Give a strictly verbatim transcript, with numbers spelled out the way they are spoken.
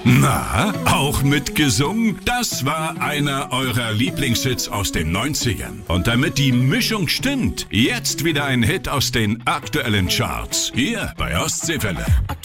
Na, auch mitgesungen? Das war einer eurer Lieblingshits aus den neunzigern. Und damit die Mischung stimmt, jetzt wieder ein Hit aus den aktuellen Charts. Hier bei Ostseewelle.